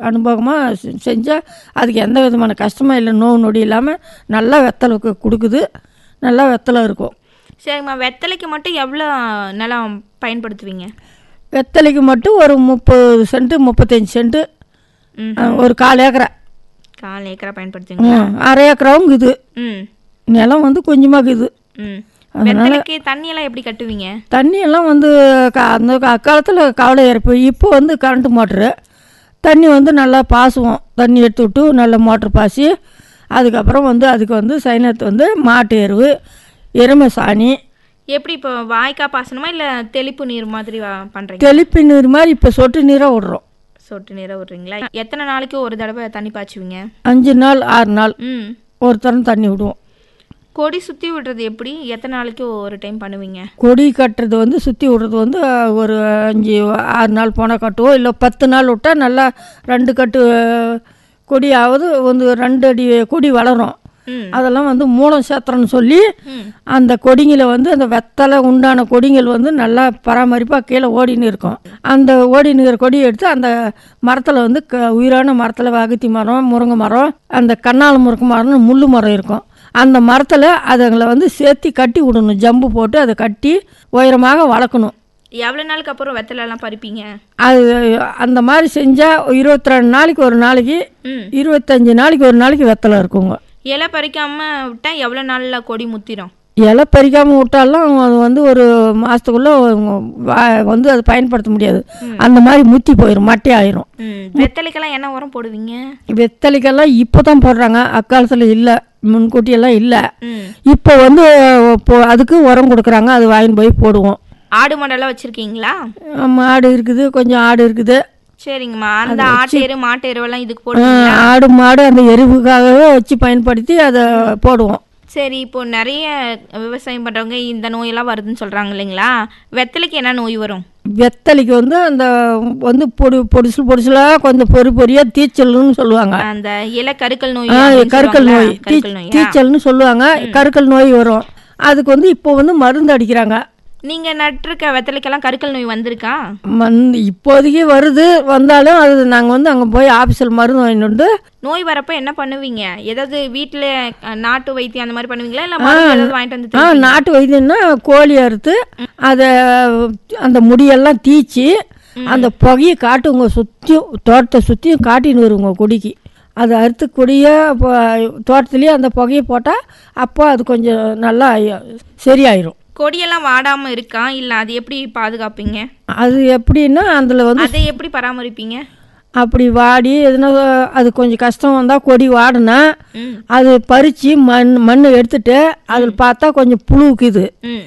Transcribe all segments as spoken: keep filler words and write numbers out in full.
அனுபவமாக செஞ்சால் அதுக்கு எந்த விதமான கஷ்டமாக இல்லை, நோவு நொடி இல்லாமல் நல்லா வெத்தலை கொடுக்குது, நல்லா வெத்தலை இருக்கும். சரிம்மா, வெத்தலைக்கு மட்டும் எவ்வளோ நிலம் பயன்படுத்துவீங்க? வெத்தலைக்கு மட்டும் ஒரு முப்பது சென்ட்டு முப்பத்தஞ்சு சென்ட்டு, ஒரு கால் ஏக்கரா கால் ஏக்கரா பயன்படுத்துவீங்க. அரை ஏக்கராவும் இது நிலம் வந்து கொஞ்சமாக இருக்குது. வெத்தலைக்கு தண்ணியெல்லாம் எப்படி கட்டுவீங்க? தண்ணியெல்லாம் வந்து அந்த அக்காலத்தில் கவலை இறப்பு, இப்போ வந்து கரண்ட்டு மோட்ரு தண்ணி வந்து நல்லா பாசுவோம். தண்ணி எடுத்து விட்டு நல்லா மோட்ரு பாசி, அதுக்கப்புறம் வந்து அதுக்கு வந்து சைனத்து வந்து மாட்டு எருவு, எருமை சாணி. எப்படி இப்போ வாய்க்கால் பாசனமா இல்லை தெளிப்பு நீர் மாதிரி பண்ணுறீங்க? தெளிப்பு நீர் மாதிரி இப்போ சொட்டு நீராக விடுறோம். சொட்டு நீராக விடுறீங்களா? எத்தனை நாளைக்கு ஒரு தடவை தண்ணி பாய்ச்சுவீங்க? அஞ்சு நாள் ஆறு நாள் ஒரு தரம் தண்ணி விடுவோம். கொடி சுற்றி விடுறது எப்படி, எத்தனை நாளைக்கு ஒரு டைம் பண்ணுவீங்க? கொடி கட்டுறது வந்து சுற்றி விடுறது வந்து ஒரு அஞ்சு ஆறு நாள் போனால் கட்டுவோம், இல்லை பத்து நாள் விட்டால் நல்லா ரெண்டு கட்டு கொடியாவது வந்து ரெண்டு அடி கொடி வளரும். அதெல்லாம் வந்து மூலம் சேத்திரம்னு சொல்லி அந்த கொடிங்களை வந்து அந்த வெத்தலை உண்டான கொடிங்கள் வந்து நல்லா பராமரிப்பாக கீழே ஓடின்னு இருக்கும். அந்த ஓடின்னு இருக்கிற கொடியை எடுத்து அந்த மரத்தில் வந்து க உயிரான மரத்தில் அகத்தி மரம், முருங்கை மரம், அந்த கண்ணால் முருங்கை மரம்னு முள்ளு மரம் இருக்கும். அந்த மரத்தில் அதுங்களை வந்து சேர்த்தி கட்டி விடணும், ஜம்பு போட்டு அதை கட்டி உயரமாக வளர்க்கணும். எவ்வளோ நாளுக்கு அப்புறம் வெத்தலைலாம் பறிப்பீங்க? அது அந்த மாதிரி செஞ்சால் இருபத்தி ரெண்டு நாளைக்கு ஒரு நாளைக்கு, இருபத்தஞ்சி நாளைக்கு ஒரு நாளைக்கு வெத்தலை இருக்குங்க. இலை பறிக்காமல் விட்டால் எவ்வளோ நாளில் கொடி முத்திரும்? இலை பறிக்காமல் விட்டாலும் அது வந்து ஒரு மாதத்துக்குள்ளே வந்து அது பயன்படுத்த முடியாது, அந்த மாதிரி முத்தி போயிடும், மட்டை ஆயிரும். வெத்தலைக்கெல்லாம் என்ன உரம் போடுவீங்க? வெத்தலைக்கெல்லாம் இப்போ தான் போடுறாங்க, அக்காலத்தில் இல்லை, முன்கூட்டியெல்லாம் இல்லை. இப்போ வந்து அதுக்கு உரம் கொடுக்குறாங்க, அது வாங்கின்னு போய் போடுவோம். ஆடு மாடெல்லாம் வச்சுருக்கீங்களா? மாடு இருக்குது, கொஞ்சம் ஆடு இருக்குது. சரிங்கம்மா, அந்த ஆட்டு எரு மாட்டு எருவெல்லாம் இதுக்கு போடுவோம். ஆடு மாடு அந்த எருவுக்காகவே வச்சு பயன்படுத்தி அதை போடுவோம். சரி, இப்போ நிறைய விவசாயம் பண்ணுறவங்க இந்த நோயெல்லாம் வருதுன்னு சொல்கிறாங்க இல்லைங்களா? வெத்தலைக்கு என்ன நோய் வரும்? வெத்தலைக்கு வந்து அந்த வந்து பொடி பொடிசு பொடிசுலாக கொஞ்சம் பொறி பொறியாக தீச்சல்னு சொல்லுவாங்க. அந்த இலை கருக்கல் நோய், கருக்கல் நோய், தீச்சல்னு சொல்லுவாங்க. கருக்கல் நோய் வரும், அதுக்கு வந்து இப்போ வந்து மருந்து அடிக்கிறாங்க. நீங்கள் நட்டுருக்க வெத்தலைக்கெல்லாம் கருக்கல் நோய் வந்திருக்கா? வந்து இப்போதைக்கு வருது, வந்தாலும் அது நாங்கள் வந்து அங்கே போய் ஆஃபீஸில் மருந்து வாங்கிட்டு வந்து. நோய் வரப்போ என்ன பண்ணுவீங்க? ஏதாவது வீட்டில் நாட்டு வைத்தியம் அந்த மாதிரி பண்ணுவீங்களா, இல்லை மருந்து வாங்கிட்டு வந்து? ஆ, நாட்டு வைத்தியம்னா கோழி அறுத்து அதை அந்த முடியெல்லாம் தீச்சு அந்த புகையை காட்டுங்க, சுற்றியும் தோட்டத்தை சுற்றியும் காட்டின்னு வருங்க கொடிக்கு. அதை அறுத்து கொடியை தோட்டத்துலேயே அந்த புகையை போட்டால் அப்போ அது கொஞ்சம் நல்லா சரியாயிரும். கொடியெல்லாம் வாடாமல் இருக்கா, இல்லை அது எப்படி பாதுகாப்பீங்க? அது எப்படின்னா அதில் வந்து அதை எப்படி பராமரிப்பீங்க? அப்படி வாடி எதுனா அது கொஞ்சம் கஷ்டம் வந்தால் கொடி வாடினா அது பறித்து மண் மண் எடுத்துட்டு அதில் பார்த்தா கொஞ்சம் புழுக்குது,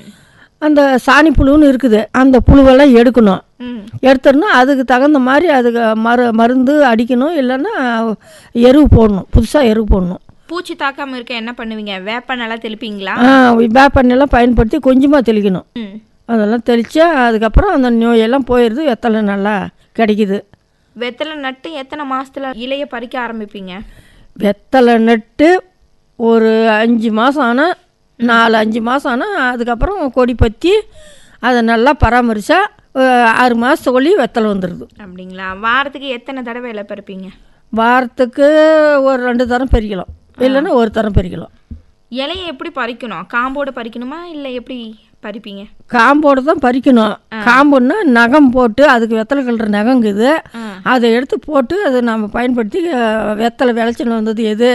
அந்த சாணி புழுன்னு இருக்குது, அந்த புழுவெல்லாம் எடுக்கணும். எடுத்துடணும், அதுக்கு தகுந்த மாதிரி அதுக்கு மரு மருந்து அடிக்கணும், இல்லைன்னா எருவு போடணும், புதுசாக எருவு போடணும். பூச்சி தாக்காமல் இருக்க என்ன பண்ணுவீங்க? வேப்பெண்ணெல்லாம் தெளிப்பீங்களா? ஆ, வேப்பெண்ணெல்லாம் பயன்படுத்தி கொஞ்சமாக தெளிக்கணும். அதெல்லாம் தெளித்தா அதுக்கப்புறம் அந்த நோயெல்லாம் போயிடுது, வெத்தலை நல்லா கிடைக்கிது. வெத்தலை நட்டு எத்தனை மாதத்தில் இலையை பறிக்க ஆரம்பிப்பீங்க? வெத்தலை நட்டு ஒரு அஞ்சு மாதம் ஆனால், நாலு அஞ்சு மாதம் ஆனால் அதுக்கப்புறம் கொடி பற்றி அதை நல்லா பராமரித்தா ஆறு மாதத்துக்குள்ளேயே வெத்தலை வந்துடுது. அப்படிங்களா? வாரத்துக்கு எத்தனை தடவை இலை பறிப்பீங்க? வாரத்துக்கு ஒரு ரெண்டு தரம் பறிக்கலாம், இல்லைன்னா ஒரு தரம் பறிக்கலாம். இலையை எப்படி பறிக்கணும்? காம்போடு பறிக்கணுமா, இல்லை எப்படி பறிப்பீங்க? காம்போடு தான் பறிக்கணும். காம்புன்னா நகம் போட்டு அதுக்கு வெத்தலை கல்ற நகங்குது, அதை எடுத்து போட்டு அதை நம்ம பயன்படுத்தி வெத்தலை விளைச்சல் வந்தது எது,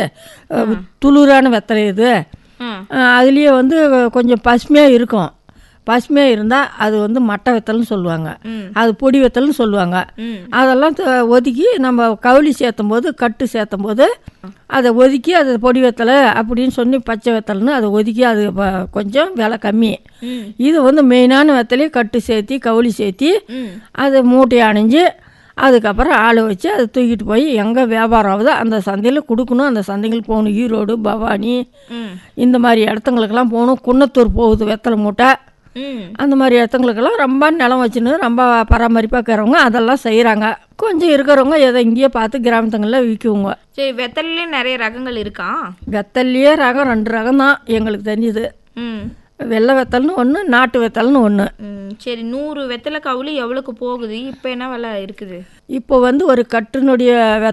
துளிரான வெத்தலை எது, அதுலேயே வந்து கொஞ்சம் பசுமையாக இருக்கும். பசுமையாக இருந்தால் அது வந்து மட்டை வெத்தல்னு சொல்லுவாங்க, அது பொடி வெத்தல்னு சொல்லுவாங்க. அதெல்லாம் ஒதுக்கி நம்ம கவுளி சேர்த்தும் போது, கட்டு சேர்த்தும் போது அதை ஒதுக்கி அது பொடி வெத்தலை அப்படின்னு சொல்லி பச்சை வெத்தலைன்னு அதை ஒதுக்கி அது கொஞ்சம் விலை கம்மி. இது வந்து மெயினான வெத்தலையை கட்டு சேர்த்தி கவுளி சேர்த்தி அதை மூட்டையை அணிஞ்சு அதுக்கப்புறம் ஆளை வச்சு அதை தூக்கிட்டு போய் எங்கே வியாபாரம் ஆகுதோ அந்த சந்தையில் கொடுக்கணும். அந்த சந்தைகள் போகணும், ஈரோடு, பவானி இந்த மாதிரி இடத்துங்களுக்கெல்லாம் போகணும். குன்னத்தூர் போகுது வெத்தலை மூட்டை, அந்த மாதிரி இடத்துங்களுக்கெல்லாம் ரொம்ப நிலம் வச்சுன்னு ரொம்ப பராமரிப்பாக இருக்கிறவங்க அதெல்லாம் செய்கிறாங்க. கொஞ்சம் இருக்கிறவங்க எதை இங்கேயே பார்த்து கிராமத்துங்களில் விற்குவோங்க. சரி, வெத்தலையே நிறைய ரகங்கள் இருக்கா? வெத்தலையே ரகம் ரெண்டு ரகம் தான் எங்களுக்கு தெரிஞ்சுது. வெள்ளை வெத்தல்னு ஒன்று, நாட்டு வெத்தல்னு ஒன்று. சரி, நூறு வெத்தலை கவுளி எவ்வளோக்கு போகுது இப்போ? என்ன விலை இருக்குது இப்போ? வந்து ஒரு கட்டினுடைய